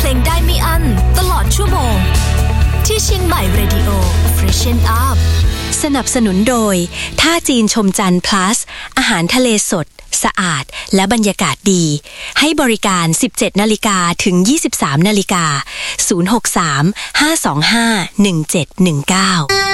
งได้ไม่อั้นตลอดชั่วโมงที่เชียงใหม่ Radio Freshen Up สนับสนุนโดยท่าจีนชมจันทร์ plus อาหารทะเลสดสะอาดและบรรยากาศดีให้บริการ 17 นาฬิกาถึง 23 นาฬิกา 063 525 1719